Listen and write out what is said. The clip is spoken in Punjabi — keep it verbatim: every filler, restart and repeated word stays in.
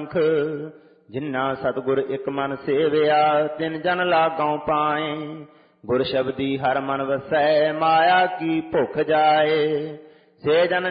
ਪੰਖ। ਜਿਨ੍ਹਾਂ ਸਤਿਗੁਰ ਇੱਕ ਮਨ ਸੇਵਿਆ ਤਿਨ ਜਨ ਲਾਗੋਂ ਪਾਏ। ਗੁਰ ਸ਼ਬਦੀ ਹਰ ਮਨ ਵਸੈ ਮਾਇਆ ਕੀ ਭੁੱਖ ਜਾਏ। ਸੇ ਜਨ